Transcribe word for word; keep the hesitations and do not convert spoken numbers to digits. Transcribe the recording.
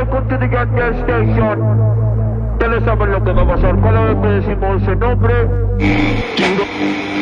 welcome to the Gas Station. Ya le saben lo que va a pasar cada vez que decimos ese nombre.